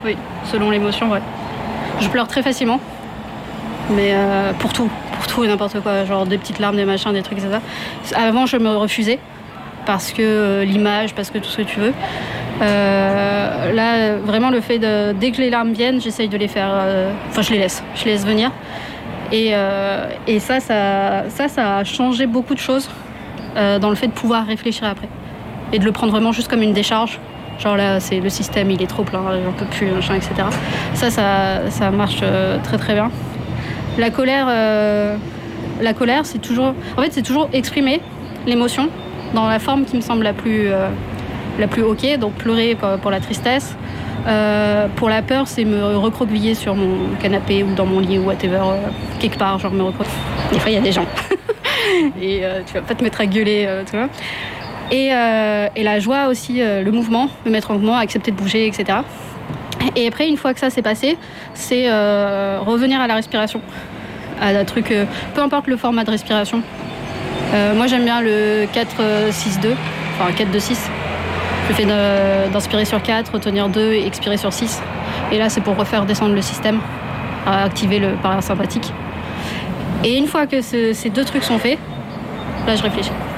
Oui, selon l'émotion, ouais. Je pleure très facilement, mais pour tout et n'importe quoi, genre des petites larmes, des machins, des trucs, etc. Avant, je me refusais, parce que l'image, parce que tout ce que tu veux. Là, vraiment, le fait dès que les larmes viennent, j'essaye de les faire... Enfin, je les laisse venir. Et ça a changé beaucoup de choses dans le fait de pouvoir réfléchir après. Et de le prendre vraiment juste comme une décharge. Genre là, c'est le système, il est trop plein, j'en peux plus, machin, etc. Ça marche très très bien. La colère, c'est toujours... En fait, c'est toujours exprimer l'émotion dans la forme qui me semble la plus ok. Donc pleurer pour la tristesse. Pour la peur, c'est me recroqueviller sur mon canapé ou dans mon lit ou whatever, quelque part, genre me recroqueviller. Des fois, il y a des gens. Et tu vas pas te mettre à gueuler, tu vois. Et la joie aussi, le mouvement, me mettre en mouvement, accepter de bouger, etc. Et après, une fois que ça s'est passé, c'est revenir à la respiration. À un truc, peu importe le format de respiration. Moi, j'aime bien le 4-6-2, enfin 4-2-6. Je fais d'inspirer sur 4, retenir 2 et expirer sur 6. Et là, c'est pour refaire descendre le système, activer le parasympathique. Et une fois que ces deux trucs sont faits, là, je réfléchis.